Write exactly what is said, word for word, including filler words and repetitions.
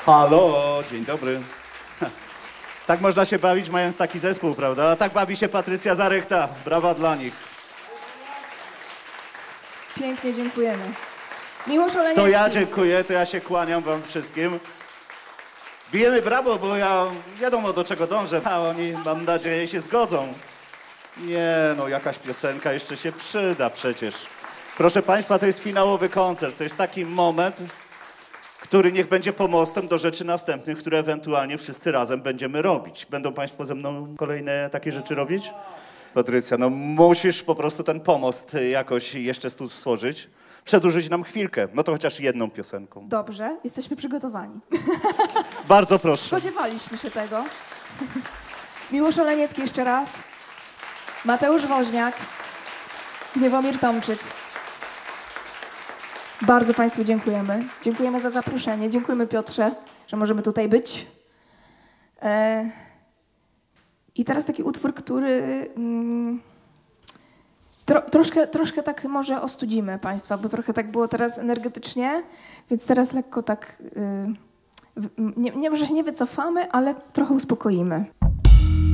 Halo, dzień dobry. Tak można się bawić, mając taki zespół, prawda? A tak bawi się Patrycja Zarechta. Brawa dla nich. Pięknie dziękujemy. Miłosz Oleniecki. To ja dziękuję, to ja się kłaniam wam wszystkim. Bijemy brawo, bo ja wiadomo, do czego dążę, a oni, mam nadzieję, się zgodzą. Nie, no jakaś piosenka jeszcze się przyda przecież. Proszę państwa, to jest finałowy koncert. To jest taki moment, który niech będzie pomostem do rzeczy następnych, które ewentualnie wszyscy razem będziemy robić. Będą państwo ze mną kolejne takie rzeczy robić? Patrycja, no musisz po prostu ten pomost jakoś jeszcze tu stworzyć. Przedłużyć nam chwilkę, no to chociaż jedną piosenką. Dobrze, jesteśmy przygotowani. Bardzo proszę. Spodziewaliśmy się tego. Miłosz Oleniecki jeszcze raz. Mateusz Woźniak. Gniewomir Tomczyk. Bardzo państwu dziękujemy. Dziękujemy za zaproszenie. Dziękujemy, Piotrze, że możemy tutaj być. E... I teraz taki utwór, który... Mm, tro, troszkę, troszkę tak może ostudzimy państwa, bo trochę tak było teraz energetycznie, więc teraz lekko tak... Y, nie, nie, może się nie wycofamy, ale trochę uspokoimy.